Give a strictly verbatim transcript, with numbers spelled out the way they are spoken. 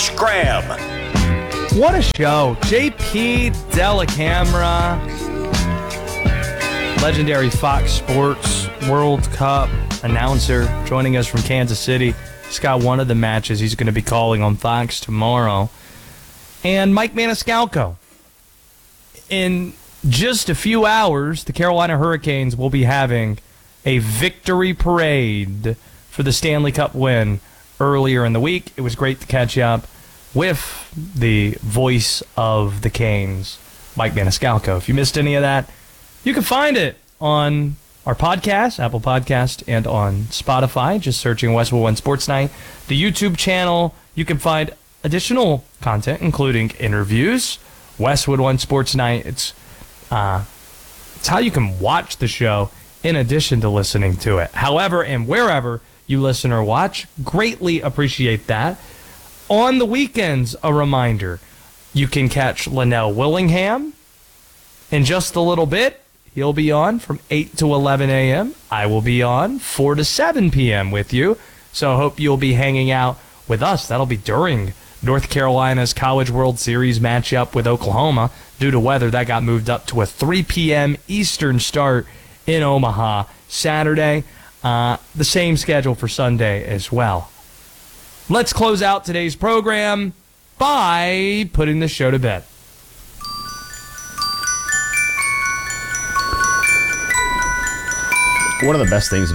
Graham. What a show. J P Dellacamera, legendary Fox Sports World Cup announcer, joining us from Kansas City. He's got one of the matches he's going to be calling on Fox tomorrow. And Mike Maniscalco. In just a few hours, the Carolina Hurricanes will be having a victory parade for the Stanley Cup win earlier in the week. It was great to catch up with the voice of the Canes, Mike Maniscalco. If you missed any of that, you can find it on our podcast, Apple Podcast, and on Spotify, just searching Westwood One Sports Night. The YouTube channel, you can find additional content, including interviews, Westwood One Sports Night. It's, uh, it's how you can watch the show in addition to listening to it. However and wherever you listen or watch, greatly appreciate that. On the weekends, a reminder, you can catch Linnell Willingham in just a little bit. He'll be on from eight to eleven a.m. I will be on four to seven p.m. with you. So I hope you'll be hanging out with us. That'll be during North Carolina's College World Series matchup with Oklahoma. Due to weather, that got moved up to a three p.m. Eastern start in Omaha Saturday. Uh, the same schedule for Sunday as well. Let's close out today's program by putting the show to bed. One of the best things about